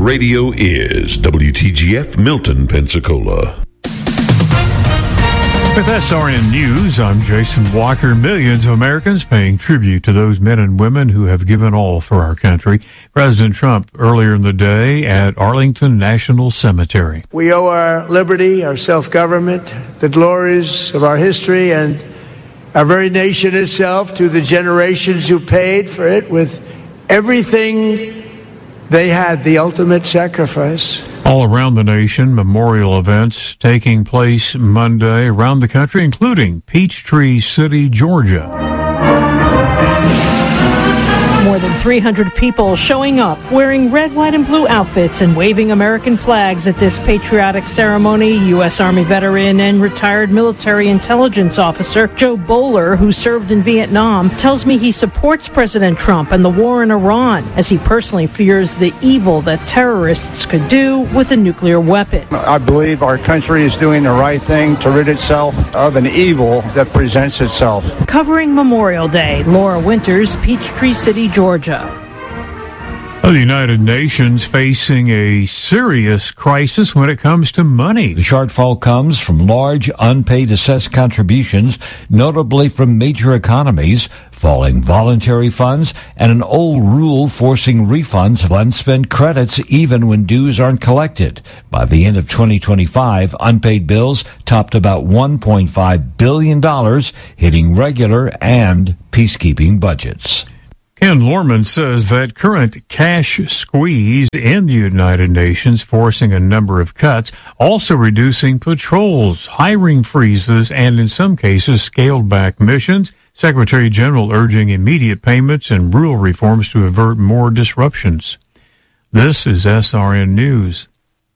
radio is WTGF Milton, Pensacola. With SRN News, I'm Jason Walker. Millions of Americans paying tribute to those men and women who have given all for our country. President Trump earlier in the day at Arlington National Cemetery. We owe our liberty, our self-government, the glories of our history, and our very nation itself to the generations who paid for it with everything they had, the ultimate sacrifice. All around the nation, memorial events taking place Monday around the country, including Peachtree City, Georgia. More than 300 people showing up wearing red, white, and blue outfits and waving American flags at this patriotic ceremony. U.S. Army veteran and retired military intelligence officer Joe Bowler, who served in Vietnam, tells me he supports President Trump and the war in Iran, as he personally fears the evil that terrorists could do with a nuclear weapon. I believe our country is doing the right thing to rid itself of an evil that presents itself. Covering Memorial Day, Laura Winters, Peachtree City, Georgia. The United Nations facing a serious crisis when it comes to money. The shortfall comes from large unpaid assessed contributions, notably from major economies, falling voluntary funds, and an old rule forcing refunds of unspent credits even when dues aren't collected. By the end of 2025, unpaid bills topped about $1.5 billion, hitting regular and peacekeeping budgets. Ken Lorman says that current cash squeeze in the United Nations forcing a number of cuts, also reducing patrols, hiring freezes, and in some cases scaled back missions. Secretary General urging immediate payments and rule reforms to avert more disruptions. This is SRN News.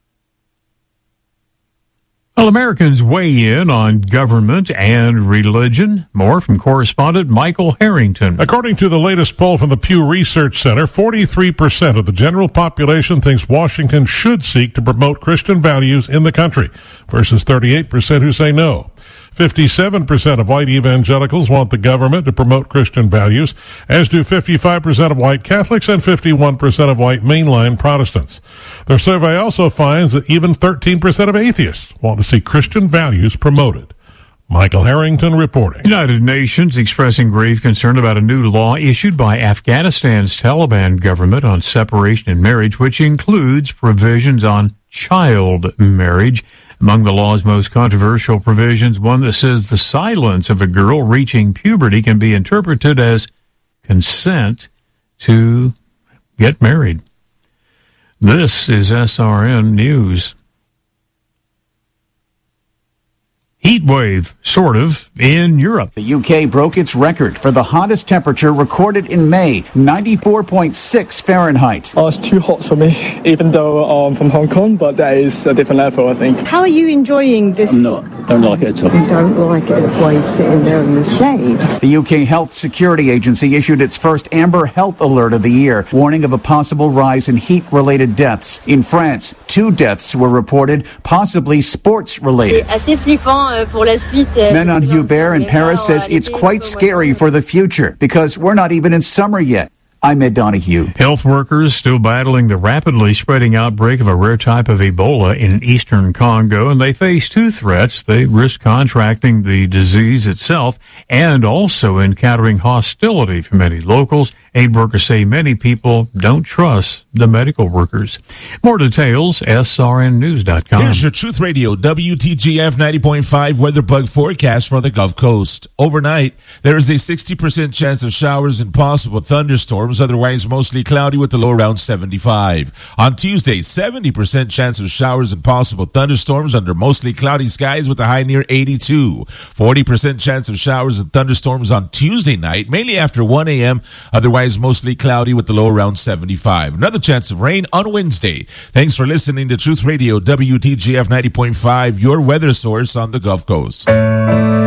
Well, Americans weigh in on government and religion. More from correspondent Michael Harrington. According to the latest poll from the Pew Research Center, 43% of the general population thinks Washington should seek to promote Christian values in the country, versus 38% who say no. 57% of white evangelicals want the government to promote Christian values, as do 55% of white Catholics and 51% of white mainline Protestants. Their survey also finds that even 13% of atheists want to see Christian values promoted. Michael Harrington reporting. United Nations expressing grave concern about a new law issued by Afghanistan's Taliban government on separation and marriage, which includes provisions on child marriage. Among the law's most controversial provisions, one that says the silence of a girl reaching puberty can be interpreted as consent to get married. This is SRN News. Heat wave, sort of, in Europe. The UK broke its record for the hottest temperature recorded in May, 94.6 Fahrenheit. Oh, it's too hot for me, even though I'm from Hong Kong, but that is a different level, I think. How are you enjoying this? Don't like it at all. You don't like it, that's why he's sitting there in the shade. The UK Health Security Agency issued its first Amber Health Alert of the year, warning of a possible rise in heat-related deaths. In France, 2 deaths were reported, possibly sports-related. Menon Hubert in Paris says it's quite scary for the future because we're not even in summer yet. I'm Ed Donahue. Health workers still battling the rapidly spreading outbreak of a rare type of Ebola in eastern Congo, and they face 2 threats. They risk contracting the disease itself and also encountering hostility from many locals. Aid workers say many people don't trust the medical workers. More details, srnnews.com. Here's your Truth Radio WTGF 90.5 weather bug forecast for the Gulf Coast. Overnight, there is a 60% chance of showers and possible thunderstorms, otherwise mostly cloudy with a low around 75. On Tuesday, 70% chance of showers and possible thunderstorms under mostly cloudy skies with a high near 82. 40% chance of showers and thunderstorms on Tuesday night, mainly after 1 a.m., otherwise mostly cloudy with the low around 75. Another chance of rain on Wednesday. Thanks for listening to Truth Radio WTGF 90.5, your weather source on the Gulf Coast.